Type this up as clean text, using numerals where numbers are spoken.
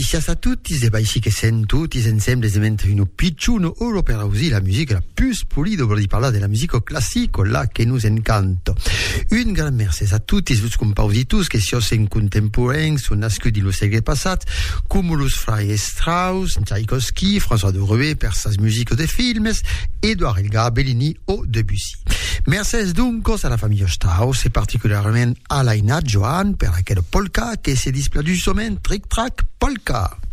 Delicias a tutti, e ici che sen tutti insieme diventa un picciuno oro per usare la musica la più pulita per parlare della musica classica, là che nous encanta. Un gran merci a tutti, tutti compositors che si sono contemporanei, sono nascuti lo secolo passato, come los frères Strauss, Tchaikovsky, François de Rouet per sa musica de films, Edouard Elgar, Bellini o Debussy. Merci dunque alla famiglia Strauss e particolarmente a Laina Johan per aquella polka che si è dispiaciuta Trick Track Polka.